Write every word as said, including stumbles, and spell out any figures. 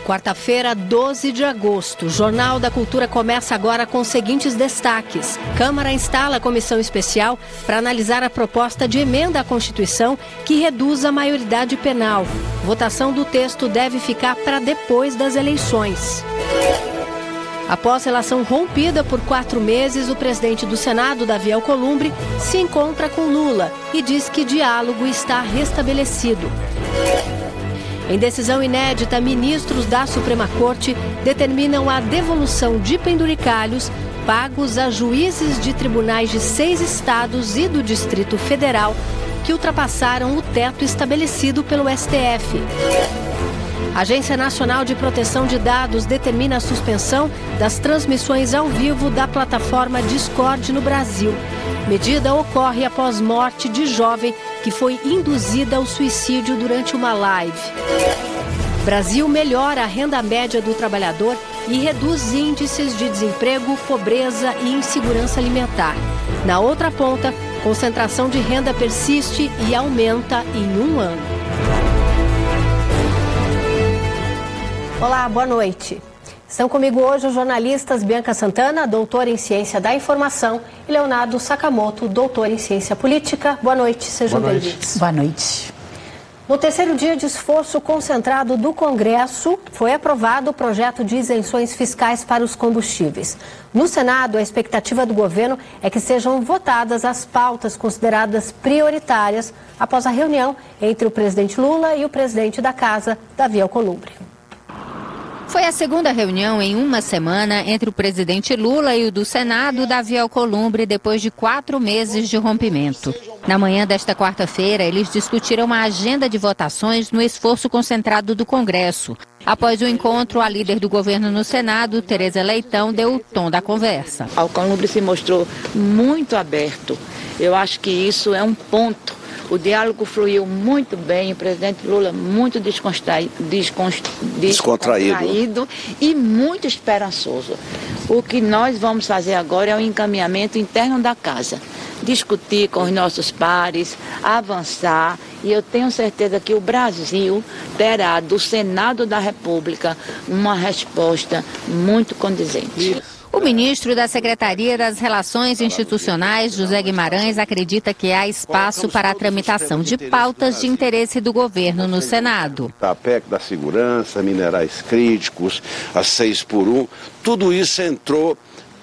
Quarta-feira, doze de agosto. O Jornal da Cultura começa agora com os seguintes destaques. Câmara instala a comissão especial para analisar a proposta de emenda à Constituição que reduz a maioridade penal. Votação do texto deve ficar para depois das eleições. Após relação rompida por quatro meses, o presidente do Senado, Davi Alcolumbre, se encontra com Lula e diz que diálogo está restabelecido. Em decisão inédita, ministros da Suprema Corte determinam a devolução de penduricalhos pagos a juízes de tribunais de seis estados e do Distrito Federal que ultrapassaram o teto estabelecido pelo S T F. A Agência Nacional de Proteção de Dados determina a suspensão das transmissões ao vivo da plataforma Discord no Brasil. Medida ocorre após morte de jovem que foi induzida ao suicídio durante uma live. Brasil melhora a renda média do trabalhador e reduz índices de desemprego, pobreza e insegurança alimentar. Na outra ponta, concentração de renda persiste e aumenta em um ano. Olá, boa noite. Estão comigo hoje os jornalistas Bianca Santana, doutora em Ciência da Informação, e Leonardo Sakamoto, doutor em Ciência Política. Boa noite, sejam bem-vindos. Boa noite. No terceiro dia de esforço concentrado do Congresso, foi aprovado o projeto de isenções fiscais para os combustíveis. No Senado, a expectativa do governo é que sejam votadas as pautas consideradas prioritárias após a reunião entre o presidente Lula e o presidente da Casa, Davi Alcolumbre. Foi a segunda reunião em uma semana entre o presidente Lula e o do Senado, Davi Alcolumbre, depois de quatro meses de rompimento. Na manhã desta quarta-feira, eles discutiram a agenda de votações no esforço concentrado do Congresso. Após o encontro, a líder do governo no Senado, Tereza Leitão, deu o tom da conversa. Alcolumbre se mostrou muito aberto. Eu acho que isso é um ponto. O diálogo fluiu muito bem, o presidente Lula muito descontraído, descontraído e muito esperançoso. O que nós vamos fazer agora é o encaminhamento interno da casa. Discutir com os nossos pares, avançar, e eu tenho certeza que o Brasil terá do Senado da República uma resposta muito condizente. O ministro da Secretaria das Relações Institucionais, José Guimarães, acredita que há espaço para a tramitação de pautas de interesse do governo no Senado. A P E C da segurança, minerais críticos, a seis por um, tudo isso entrou